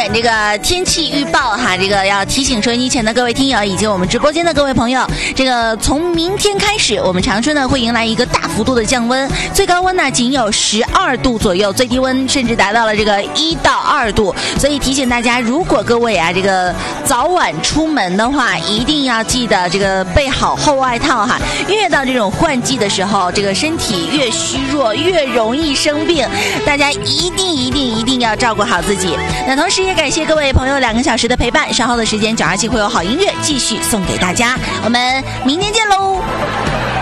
点这个天气预报哈，这个要提醒收音机前的各位听友以及我们直播间的各位朋友，这个从明天开始，我们长春呢会迎来一个大幅度的降温，最高温呢仅有12度左右，最低温甚至达到了这个1到2度，所以提醒大家，如果各位啊这个早晚出门的话，一定要记得这个备好厚外套哈，越到这种换季的时候，这个身体越虚弱，越容易生病，大家一定要照顾好自己。那同时也感谢各位朋友2个小时的陪伴，稍后的时间927会有好音乐继续送给大家，我们明天见喽。